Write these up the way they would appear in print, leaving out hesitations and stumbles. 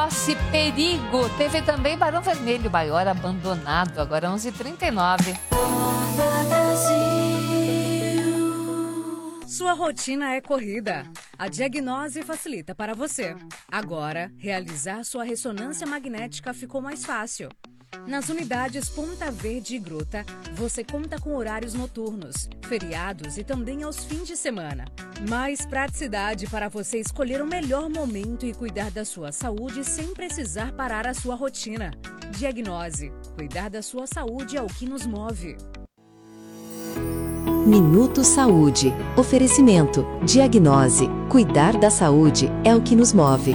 Esse perigo. Teve também Barão Vermelho, maior abandonado, agora 11h39. Sua rotina é corrida. A Diagnose facilita para você. Agora, realizar sua ressonância magnética ficou mais fácil. Nas unidades Ponta Verde e Gruta, você conta com horários noturnos, feriados e também aos fins de semana. Mais praticidade para você escolher o melhor momento e cuidar da sua saúde sem precisar parar a sua rotina. Diagnose. Cuidar da sua saúde é o que nos move. Minuto Saúde. Oferecimento. Diagnose. Cuidar da saúde é o que nos move.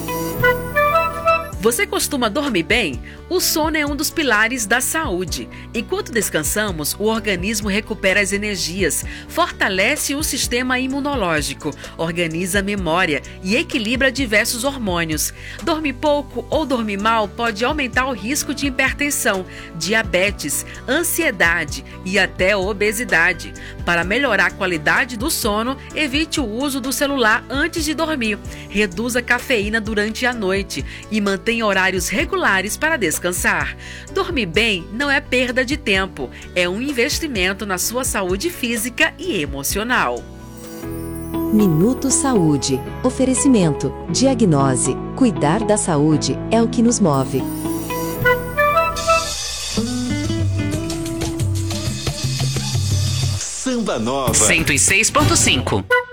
Você costuma dormir bem? O sono é um dos pilares da saúde. Enquanto descansamos, o organismo recupera as energias, fortalece o sistema imunológico, organiza a memória e equilibra diversos hormônios. Dormir pouco ou dormir mal pode aumentar o risco de hipertensão, diabetes, ansiedade e até obesidade. Para melhorar a qualidade do sono, evite o uso do celular antes de dormir, reduza a cafeína durante a noite e mantenha horários regulares para descansar. Dormir bem não é perda de tempo, é um investimento na sua saúde física e emocional. Minuto Saúde. Oferecimento. Diagnose. Cuidar da saúde é o que nos move. Samba Nova 106.5